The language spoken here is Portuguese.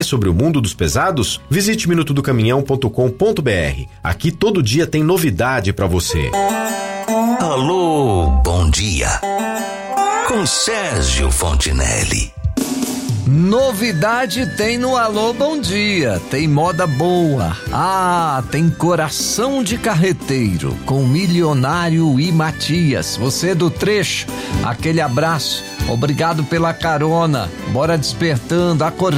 sobre o mundo dos pesados? Visite minutodocaminhão.com.br. Aqui todo dia tem novidade para você. Alô, bom dia. Com Sérgio Fontinelli. Novidade tem no Alô Bom Dia, tem moda boa, tem coração de carreteiro com Milionário e Matias. Você do trecho, aquele abraço, obrigado pela carona, bora despertando, acordando.